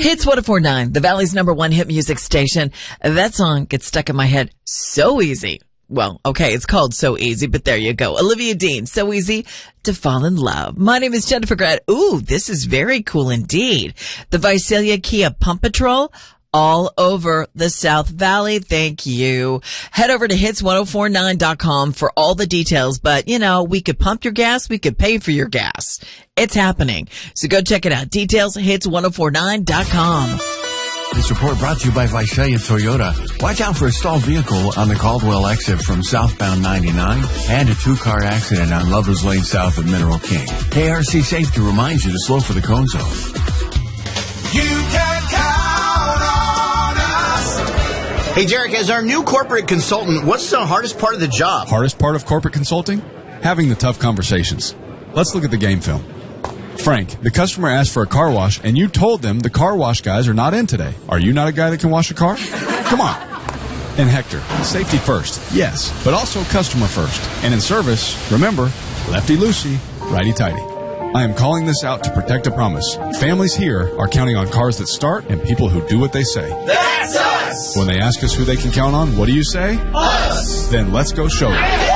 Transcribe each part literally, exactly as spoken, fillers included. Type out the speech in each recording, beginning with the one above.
Hits one oh four point nine, the Valley's number one hit music station. That song gets stuck in my head so easy. Well, okay, it's called So Easy, but there you go. Olivia Dean, So Easy to Fall in Love. My name is Jennifer Grant. Ooh, this is very cool indeed. The Visalia Kia Pump Patrol, all over the South Valley. Thank you. Head over to hits ten forty-nine dot com for all the details. But, you know, we could pump your gas. We could pay for your gas. It's happening. So go check it out. Details, hits ten forty-nine dot com. This report brought to you by Visalia Toyota. Watch out for a stalled vehicle on the Caldwell exit from southbound ninety-nine and a two-car accident on Lovers Lane south of Mineral King. K R C Safety reminds you to slow for the cone zone. You can count on us. Hey, Derek, as our new corporate consultant, what's the hardest part of the job? Hardest part of corporate consulting? Having the tough conversations. Let's look at the game film. Frank, the customer asked for a car wash, and you told them the car wash guys are not in today. Are you not a guy that can wash a car? Come on. And Hector, safety first, yes, but also customer first. And in service, remember, lefty-loosey, righty-tighty. I am calling this out to protect a promise. Families here are counting on cars that start and people who do what they say. That's us. When they ask us who they can count on, what do you say? Us. Then let's go show them.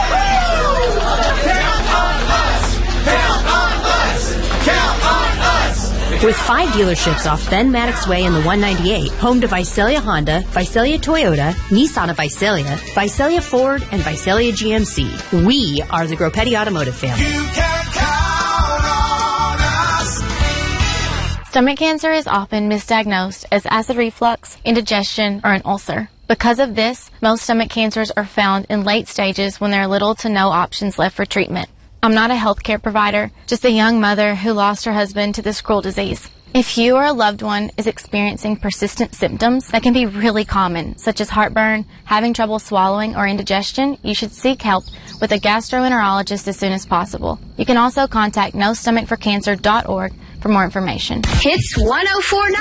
With five dealerships off Ben Maddox Way in the one ninety-eight, home to Visalia Honda, Visalia Toyota, Nissan of Visalia, Visalia Ford, and Visalia G M C, we are the Groppetti Automotive family. You can count on us. Stomach cancer is often misdiagnosed as acid reflux, indigestion, or an ulcer. Because of this, most stomach cancers are found in late stages when there are little to no options left for treatment. I'm not a healthcare provider, just a young mother who lost her husband to this cruel disease. If you or a loved one is experiencing persistent symptoms that can be really common, such as heartburn, having trouble swallowing, or indigestion, you should seek help with a gastroenterologist as soon as possible. You can also contact no stomach for cancer dot org for more information. Hits ten forty-nine.